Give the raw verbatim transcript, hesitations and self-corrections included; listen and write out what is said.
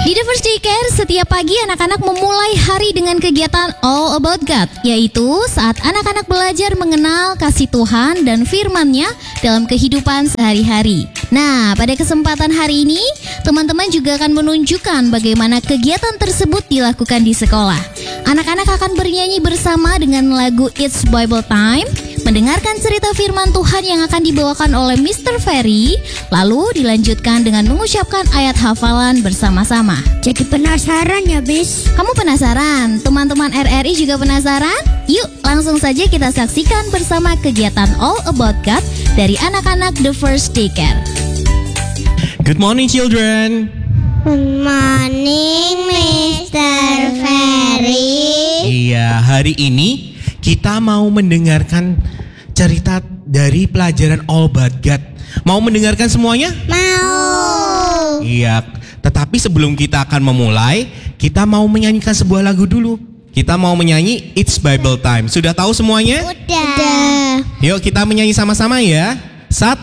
Di The First Daycare, setiap pagi anak-anak memulai hari dengan kegiatan All About God, yaitu saat anak-anak belajar mengenal kasih Tuhan dan firman-Nya dalam kehidupan sehari-hari. Nah, pada kesempatan hari ini, teman-teman juga akan menunjukkan bagaimana kegiatan tersebut dilakukan di sekolah. Anak-anak akan bernyanyi bersama dengan lagu It's Bible Time, mendengarkan cerita firman Tuhan yang akan dibawakan oleh mister Ferry, lalu dilanjutkan dengan mengucapkan ayat hafalan bersama-sama. Jadi penasaran ya, Bis? Kamu penasaran? Teman-teman R R I juga penasaran? Yuk, langsung saja kita saksikan bersama kegiatan All About God dari anak-anak The First Daycare. Good morning, children. Good morning, mister Ferry. Iya, hari ini kita mau mendengarkan cerita dari pelajaran All About God. Mau mendengarkan semuanya? Mau. Iya, tetapi sebelum kita akan memulai, kita mau menyanyikan sebuah lagu dulu. Kita mau menyanyi It's Bible Time. Sudah tahu semuanya? Udah. Yuk kita menyanyi sama-sama ya. Satu.